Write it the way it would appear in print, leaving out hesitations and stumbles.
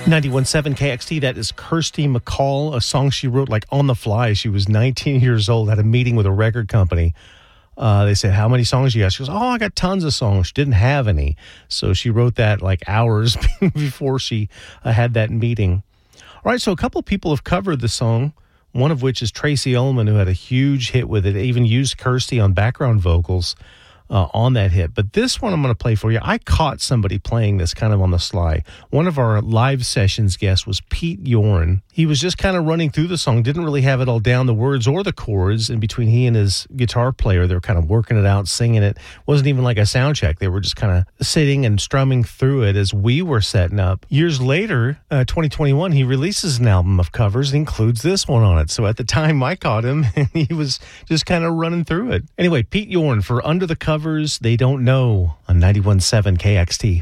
91.7 KXT, that is Kirsty MacColl, a song she wrote like on the fly. She was 19 years old, had a meeting with a record company. They said, how many songs you got? She goes, I got tons of songs. She didn't have any. So she wrote that like hours before she had that meeting. All right, so a couple people have covered the song, one of which is Tracy Ullman, who had a huge hit with it, even used Kirsty on background vocals on that hit. But this one I'm going to play for you. I caught somebody playing this kind of on the sly. One of our live sessions guests was Pete Yorn. He was just kind of running through the song, didn't really have it all down, the words or the chords. And between he and his guitar player, they were kind of working it out, singing it. It wasn't even like a sound check. They were just kind of sitting and strumming through it as we were setting up. Years later, 2021, he releases an album of covers and includes this one on it. So at the time I caught him, and he was just kind of running through it. Anyway, Pete Yorn for Under the Covers, They Don't Know on 91.7 KXT.